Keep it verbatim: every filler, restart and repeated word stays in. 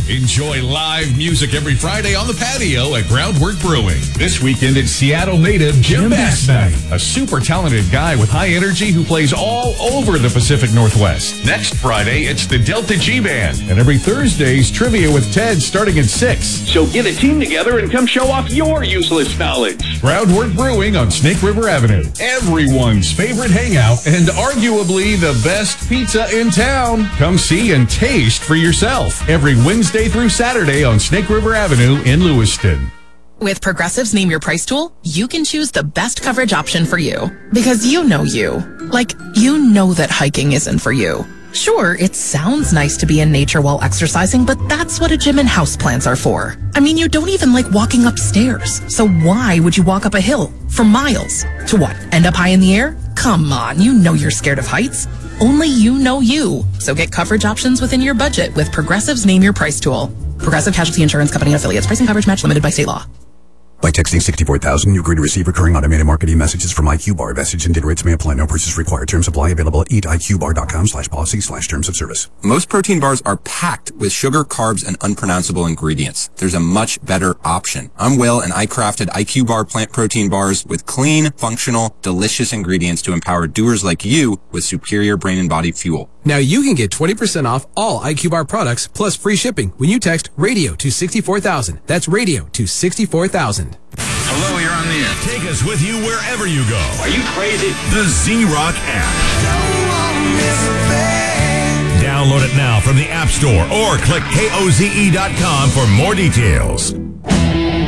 Enjoy live music every Friday on the patio at Groundwork Brewing. This weekend, it's Seattle native Jim Bass Night, a super talented guy with high energy who plays all over the Pacific Northwest. Next Friday, it's the Delta G Band. And every Thursday's Trivia with Ted starting at six. So get a team together and come show off your useless knowledge. Groundwork Brewing on Snake River Avenue. Everyone's favorite hangout and arguably the best pizza in town. Come see and taste for yourself every Wednesday through Saturday on Snake River Avenue in Lewiston. With Progressive's Name Your Price tool, you can choose the best coverage option for you. Because you know you. Like, you know that hiking isn't for you. Sure, it sounds nice to be in nature while exercising, but that's what a gym and houseplants are for. I mean, you don't even like walking upstairs. So why would you walk up a hill for miles? To what, end up high in the air? Come on, you know you're scared of heights. Only you know you. So get coverage options within your budget with Progressive's Name Your Price tool. Progressive Casualty Insurance Company and Affiliates. Pricing coverage match limited by state law. By texting sixty-four thousand, you agree to receive recurring automated marketing messages from I Q Bar. Message and data rates may apply. No purchase required. Terms apply. Available at eat I Q bar dot com slash policy slash terms of service. Most protein bars are packed with sugar, carbs, and unpronounceable ingredients. There's a much better option. I'm Will, and I crafted I Q Bar plant protein bars with clean, functional, delicious ingredients to empower doers like you with superior brain and body fuel. Now you can get twenty percent off all I Q Bar products plus free shipping when you text radio to sixty-four thousand. That's radio to sixty-four thousand. Hello, you're on the air. Take us with you wherever you go. Are you crazy? The Z-Rock app. Download it now from the App Store or click K O Z E dot com for more details.